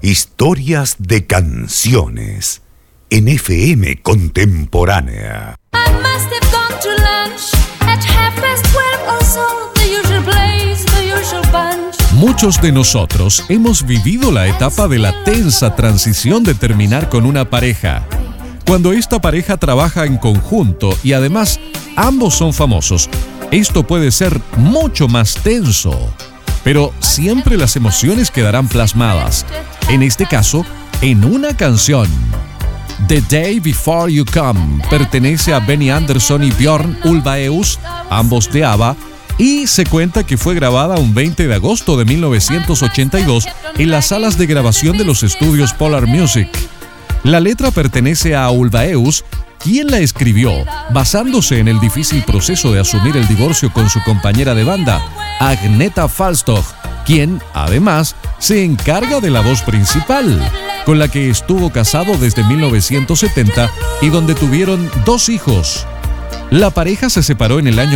Historias de canciones en FM Contemporánea. Muchos de nosotros hemos vivido la etapa de la tensa transición de terminar con una pareja. Cuando esta pareja trabaja en conjunto y además ambos son famosos, esto puede ser mucho más tenso. Pero siempre las emociones quedarán plasmadas, en este caso, en una canción. The Day Before You Come pertenece a Benny Andersson y Björn Ulvaeus, ambos de ABBA, y se cuenta que fue grabada un 20 de agosto de 1982 en las salas de grabación de los estudios Polar Music. La letra pertenece a Ulvaeus, quien la escribió basándose en el difícil proceso de asumir el divorcio con su compañera de banda, Agneta Falstog, quien, además, se encarga de la voz principal, con la que estuvo casado desde 1970 y donde tuvieron 2 hijos. La pareja se separó en el año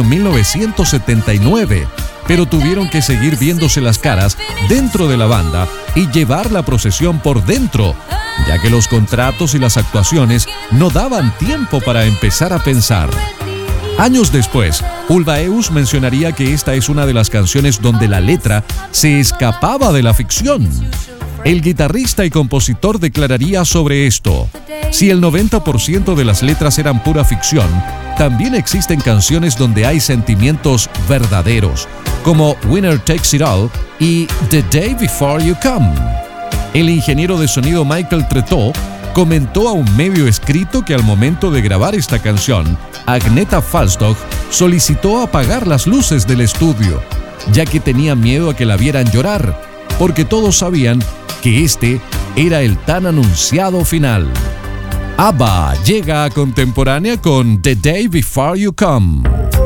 1979, pero tuvieron que seguir viéndose las caras dentro de la banda y llevar la procesión por dentro, ya que los contratos y las actuaciones no daban tiempo para empezar a pensar. Años después, Ulvaeus mencionaría que esta es una de las canciones donde la letra se escapaba de la ficción. El guitarrista y compositor declararía sobre esto: si el 90% de las letras eran pura ficción, también existen canciones donde hay sentimientos verdaderos, como Winner Takes It All y The Day Before You Come. El ingeniero de sonido Michael Tretó comentó a un medio escrito que al momento de grabar esta canción, Agneta Falstog solicitó apagar las luces del estudio, ya que tenía miedo a que la vieran llorar, porque todos sabían que este era el tan anunciado final. ABBA llega a Contemporánea con The Day Before You Come.